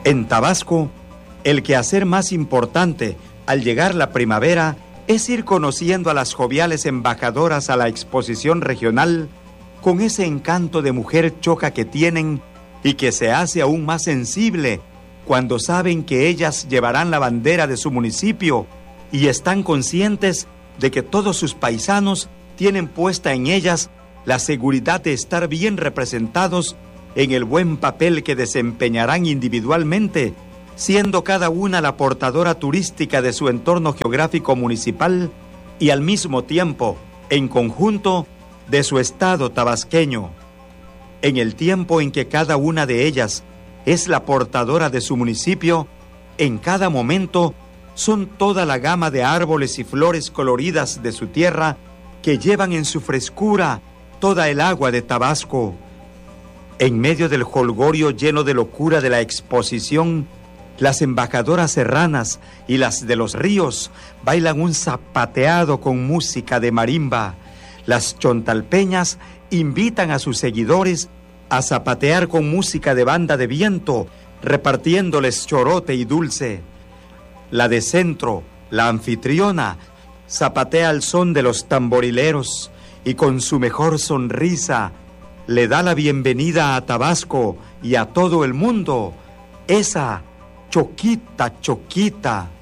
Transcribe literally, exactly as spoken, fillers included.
En Tabasco, el quehacer más importante al llegar la primavera es ir conociendo a las joviales embajadoras a la exposición regional con ese encanto de mujer choca que tienen y que se hace aún más sensible cuando saben que ellas llevarán la bandera de su municipio y están conscientes de que todos sus paisanos tienen puesta en ellas la seguridad de estar bien representados en el buen papel que desempeñarán individualmente, siendo cada una la portadora turística de su entorno geográfico municipal y al mismo tiempo, en conjunto, de su estado tabasqueño. En el tiempo en que cada una de ellas es la portadora de su municipio, en cada momento son toda la gama de árboles y flores coloridas de su tierra que llevan en su frescura toda el agua de Tabasco. En medio del jolgorio lleno de locura de la exposición, las embajadoras serranas y las de los ríos bailan un zapateado con música de marimba. Las chontalpeñas invitan a sus seguidores a zapatear con música de banda de viento, repartiéndoles chorote y dulce. La de centro, la anfitriona, zapatea al son de los tamborileros y con su mejor sonrisa le da la bienvenida a Tabasco y a todo el mundo, esa Choquita, Choquita.